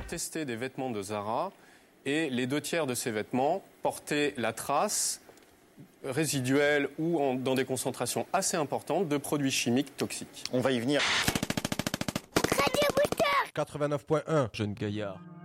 testé des vêtements de Zara et les 2 tiers de ces vêtements portaient la trace résiduelle ou dans des concentrations assez importantes de produits chimiques toxiques. On va y venir. 89.1 Jeune Gaillard.